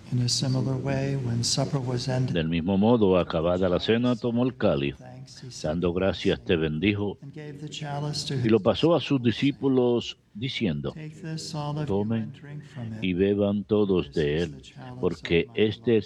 In a similar way, when supper was ended, Del mismo modo, acabada la cena, tomó el cáliz, thanks, he said dando to his gracias, te disciples, bendijo and gave the chalice to y his lo pasó a sus disciples, saying, discípulos, diciendo: "Take this, all of you, and Tomen drink from it, y beban for todos this de is the él, chalice of porque my este blood,